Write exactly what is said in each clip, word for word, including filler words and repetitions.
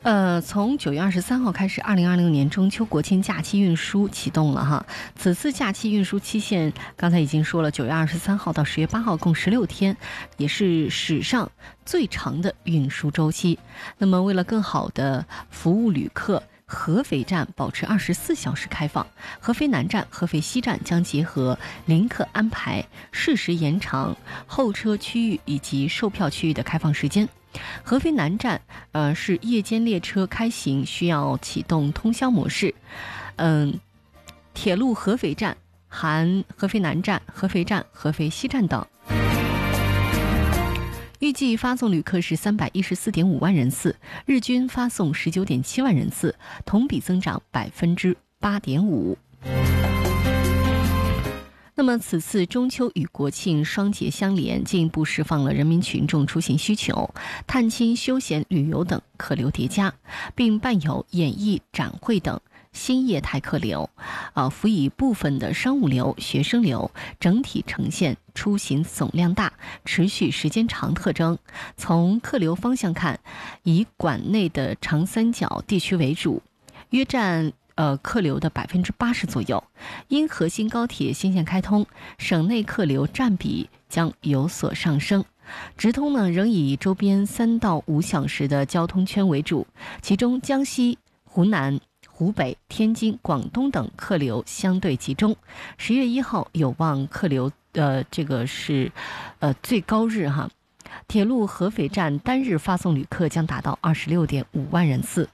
呃，从九月二十三号开始，二零二六年中秋国庆假期运输启动了哈。此次假期运输期限，刚才已经说了，九月二十三号到十月八号，共十六天，也是史上最长的运输周期。那么，为了更好的服务旅客，合肥站保持二十四小时开放，合肥南站、合肥西站将结合临客安排，适时延长候车区域以及售票区域的开放时间。合肥南站，呃，是夜间列车开行需要启动通宵模式。嗯，铁路合肥站含合肥南站、合肥站、合肥西站等。预计发送旅客是三百一十四点五万人次，日均发送十九点七万人次，同比增长百分之八点五。那么此次中秋与国庆双节相连，进一步释放了人民群众出行需求，探亲、休闲、旅游等客流叠加，并伴有演艺、展会等新业态客流，啊，辅以部分的商务流、学生流，整体呈现出行总量大、持续时间长特征。从客流方向看，以管内的长三角地区为主，约占呃，客流的百分之八十左右。因核心高铁新线开通，省内客流占比将有所上升。直通呢，仍以周边三到五小时的交通圈为主，其中江西、湖南、湖北、天津、广东等客流相对集中。十月一号有望客流，呃，这个是，呃，最高日哈。铁路合肥站单日发送旅客将达到二十六点五万人次。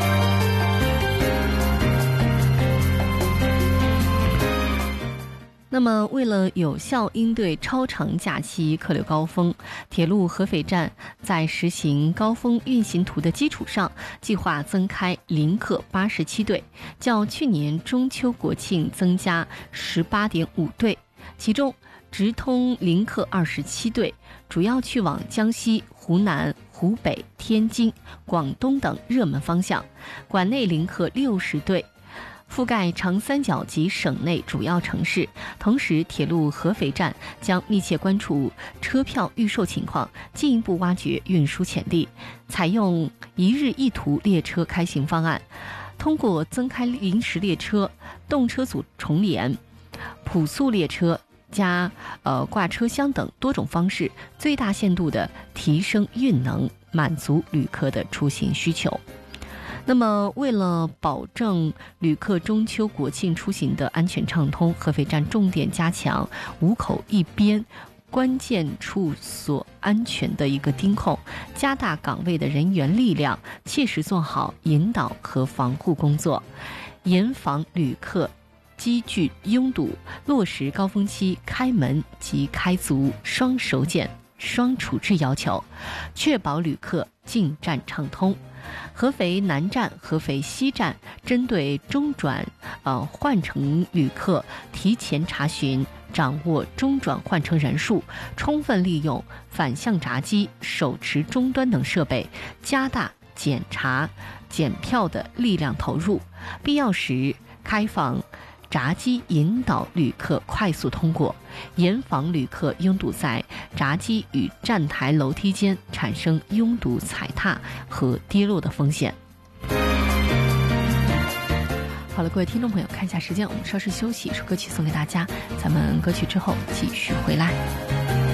那么，为了有效应对超长假期客流高峰，铁路合肥站在实行高峰运行图的基础上，计划增开临客八十七对，较去年中秋国庆增加十八点五对，其中直通临客二十七对，主要去往江西、湖南、湖北、天津、广东等热门方向；管内临客六十对，覆盖长三角及省内主要城市。同时，铁路合肥站将密切关注车票预售情况，进一步挖掘运输潜力，采用一日一途列车开行方案，通过增开临时列车、动车组重联、普速列车加呃挂车厢等多种方式，最大限度地提升运能，满足旅客的出行需求。那么，为了保证旅客中秋国庆出行的安全畅通，合肥站重点加强五口一边关键处所安全的一个盯控，加大岗位的人员力量，切实做好引导和防护工作，严防旅客积聚拥堵，落实高峰期开门及开足双手检、双处置要求，确保旅客进站畅通。合肥南站、合肥西站针对中转呃换乘旅客提前查询，掌握中转换乘人数，充分利用反向闸机、手持终端等设备，加大检查检票的力量投入，必要时开放闸机引导旅客快速通过，严防旅客拥堵在闸机与站台楼梯间，产生拥堵踩踏和跌落的风险。好了，各位听众朋友，看一下时间，我们稍事休息，一首歌曲送给大家，咱们歌曲之后继续回来。